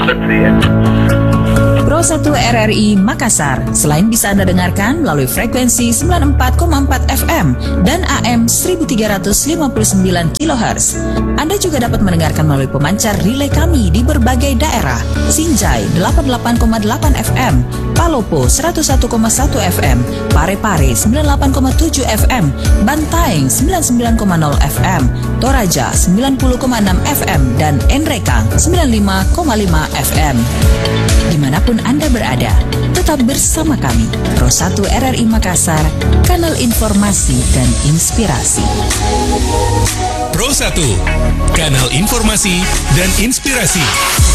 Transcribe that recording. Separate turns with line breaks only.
Pro 1 RRI Makassar. Selain bisa Anda dengarkan melalui frekuensi 94,4 FM dan AM 1359 kHz, Anda juga dapat mendengarkan melalui pemancar relay kami di berbagai daerah. Sinjai 88,8 FM, Palopo 101,1 FM, Parepare 98,7 FM, Bantaeng 99,0 FM, Toraja 90,6 FM, dan Enrekang 95,5 FM. Dimanapun Anda berada, tetap bersama kami, Pro 1 RRI Makassar, kanal informasi dan inspirasi.
Pro 1, kanal informasi dan inspirasi.